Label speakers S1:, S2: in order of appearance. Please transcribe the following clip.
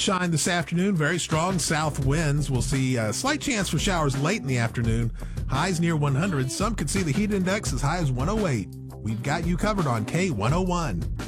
S1: sunshine this afternoon. Very strong south winds. We'll see a slight chance for showers late in the afternoon. Highs near 100. Some could see the heat index as high as 108. We've got you covered on K101.